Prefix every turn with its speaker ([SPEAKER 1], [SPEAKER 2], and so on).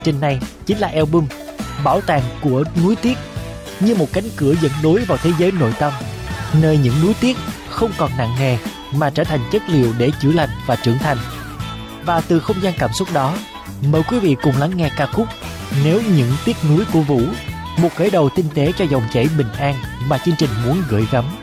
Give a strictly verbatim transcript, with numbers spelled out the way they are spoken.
[SPEAKER 1] Trình này chính là album Bảo tàng của núi tiếc, như một cánh cửa dẫn lối vào thế giới nội tâm, nơi những núi tiếc không còn nặng nề mà trở thành chất liệu để chữa lành và trưởng thành. Và từ không gian cảm xúc đó, mời quý vị cùng lắng nghe ca khúc Nếu những tiếc nuối của Vũ, một khởi đầu tinh tế cho dòng chảy bình an mà chương trình muốn gửi gắm.